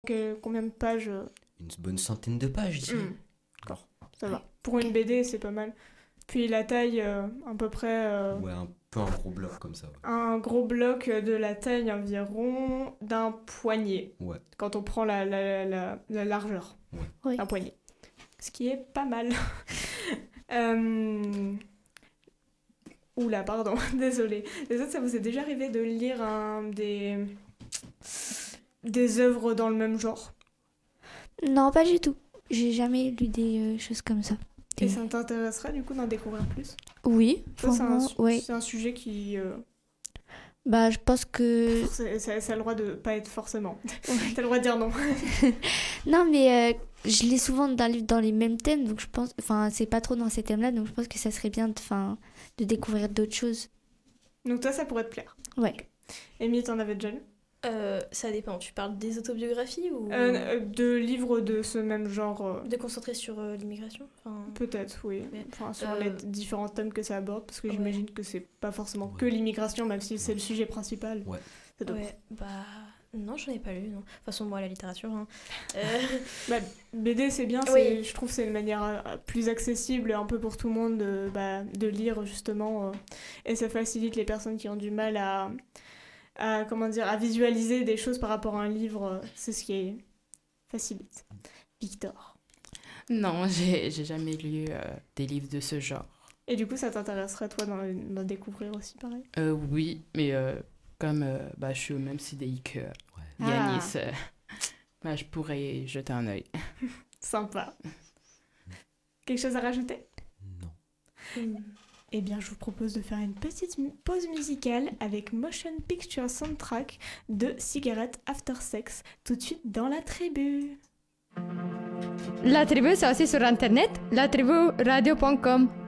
Combien de pages Une bonne centaine de pages, je dirais. D'accord, ça va. Pour une BD, c'est pas mal. Puis la taille, à peu près... Ouais, un peu un gros bloc comme ça. Ouais. Un gros bloc de la taille environ d'un poignet. Ouais. Quand on prend la largeur d'un poignet. Ce qui est pas mal. Oula, pardon, désolée. Les autres, ça vous est déjà arrivé de lire des œuvres dans le même genre? Non, pas du tout. J'ai jamais lu des choses comme ça. Et ça t'intéresserait du coup d'en découvrir plus? Oui, c'est un sujet qui... je pense que... Ça a le droit de pas être forcément. T'as le droit de dire non. Non, mais je lis souvent dans les mêmes thèmes, donc je pense... Enfin, c'est pas trop dans ces thèmes-là, donc je pense que ça serait bien de découvrir d'autres choses. Donc toi, ça pourrait te plaire? Ouais. Amy, t'en avais déjà lu? Ça dépend. Tu parles des autobiographies ou de livres de ce même genre de concentrer sur l'immigration? Peut-être, oui. Mais, sur les différents thèmes que ça aborde, parce que j'imagine que c'est pas forcément que l'immigration, même si c'est le sujet principal. Ouais. Non, j'en ai pas lu, non. De toute façon, moi, la littérature... BD, c'est bien. Je trouve que c'est une manière plus accessible, un peu pour tout le monde, de lire, justement. Et ça facilite les personnes qui ont du mal à visualiser des choses par rapport à un livre. C'est ce qui facilite. Victor? Non, j'ai jamais lu des livres de ce genre. Et du coup, ça t'intéresserait, toi, d'en découvrir aussi, pareil? Oui, mais comme je suis au même CDI que Yanis, je pourrais jeter un œil. Sympa. Quelque chose à rajouter? Non. Eh bien, je vous propose de faire une petite pause musicale avec Motion Picture Soundtrack de Cigarette After Sex, tout de suite dans La Tribu. La Tribu, c'est aussi sur Internet, latribu-radio.com.